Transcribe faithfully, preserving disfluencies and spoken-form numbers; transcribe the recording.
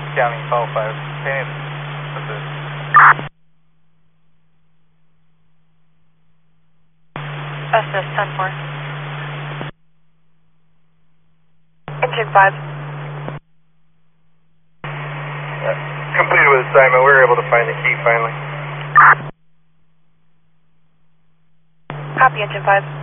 County call five. Ten. That's it. S S ten four. Engine five. Uh, completed with assignment. We were able to find the key finally. Copy, engine five.